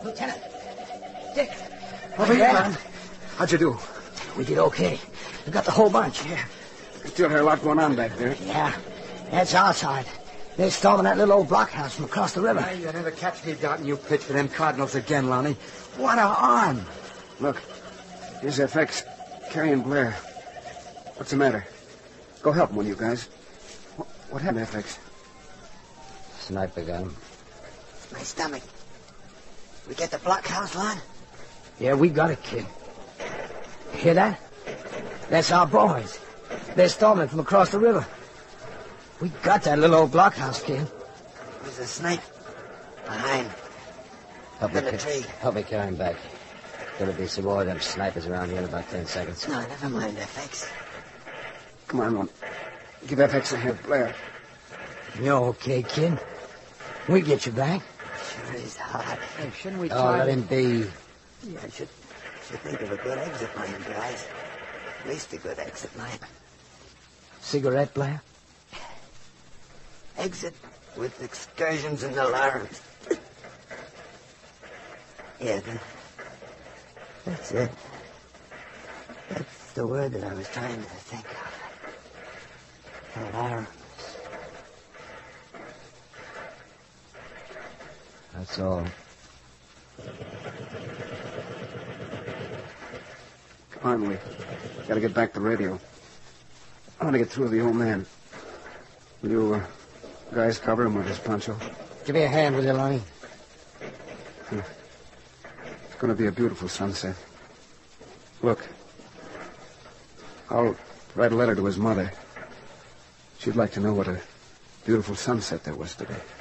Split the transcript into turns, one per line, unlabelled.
Lieutenant. Dick.
Over here, man. How'd you do?
We did okay. We got the whole bunch.
Yeah. You still hear a lot going on back there.
Yeah. That's our side. They're storming that little old blockhouse from across the river.
You never catch me doubting you pitch for them Cardinals again, Lonnie. What a arm. Look, here's FX carrying Blair. What's the matter? Go help him, will you guys? What happened, FX?
Sniper got him.
My stomach. We get the blockhouse line?
Yeah, we got it, kid.
Hear that? That's our boys. They're storming from across the river. We got that little old blockhouse, kid.
There's a snipe behind.
Help me carry him back. There'll be some more of them snipers around here in about 10 seconds.
No, never mind, FX.
Come on, Ron. Give FX a hand, Blair.
You're okay, kid. We get you back.
Sure is hard.
Hey, shouldn't we
try... let him be.
Yeah, I should think of a good exit plan, guys. At least a good exit plan.
Cigarette, Blair?
Exit with excursions and alarms. Yeah, that's it. That's the word that I was trying to think of. Alarms.
That's all.
Come on, we gotta get back to radio. I want to get through to the old man. Will you guys cover him with his poncho?
Give me a hand, will you, Lonnie?
It's going to be a beautiful sunset. Look, I'll write a letter to his mother. She'd like to know what a beautiful sunset there was today.